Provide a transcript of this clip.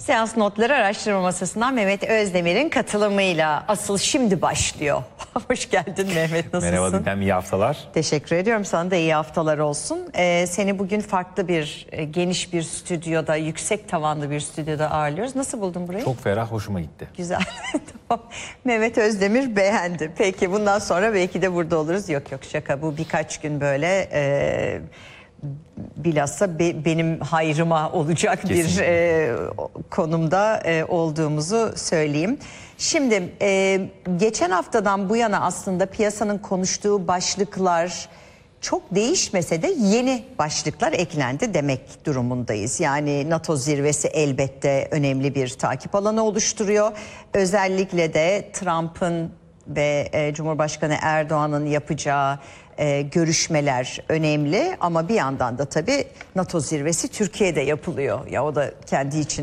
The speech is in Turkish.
Seans Notları Araştırma Masası'ndan Mehmet Özdemir'in katılımıyla asıl şimdi başlıyor. Hoş geldin Mehmet, nasılsın? Merhaba Didem, iyi haftalar. Teşekkür ediyorum, sana da iyi haftalar olsun. Seni bugün farklı bir, geniş bir stüdyoda, yüksek tavanlı bir stüdyoda ağırlıyoruz. Nasıl buldun burayı? Çok ferah, hoşuma gitti. Güzel. Tamam. Mehmet Özdemir beğendi. Peki bundan sonra belki de burada oluruz. Yok şaka, bu birkaç gün böyle... bilhassa benim hayrıma olacak bir konumda olduğumuzu söyleyeyim. Şimdi geçen haftadan bu yana aslında piyasanın konuştuğu başlıklar çok değişmese de yeni başlıklar eklendi demek durumundayız. Yani NATO zirvesi elbette önemli bir takip alanı oluşturuyor. Özellikle de Trump'ın ve Cumhurbaşkanı Erdoğan'ın yapacağı görüşmeler önemli, ama bir yandan da tabii NATO zirvesi Türkiye'de yapılıyor. Ya o da kendi için